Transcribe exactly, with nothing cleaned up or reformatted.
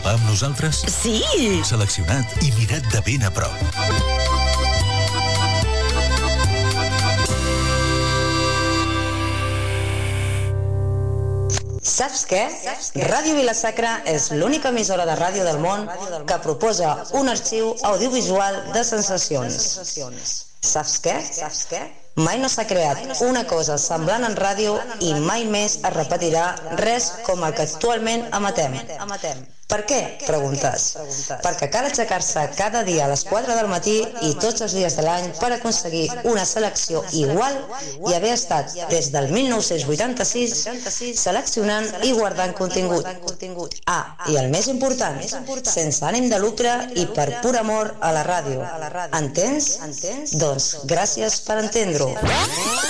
sopar amb nosaltres? Sí! Seleccionat i mirat de ben a prop. Saps què? Ràdio Vila-sacra és l'única emissora de ràdio del món que proposa un arxiu audiovisual de sensacions. Saps què? Mai no s'ha creat una cosa semblant en ràdio i mai més es repetirà res com el que actualment emetem. Per què? Preguntes. Perquè cal aixecar-se cada dia a les quatre del matí i tots els dies de l'any per aconseguir una selecció igual i haver estat des del mil nou-cents vuitanta-sis seleccionant i guardant contingut. Ah, i el més important, sense ànim de lucre i per pur amor a la ràdio. Entens? Doncs gràcies per entendre-ho.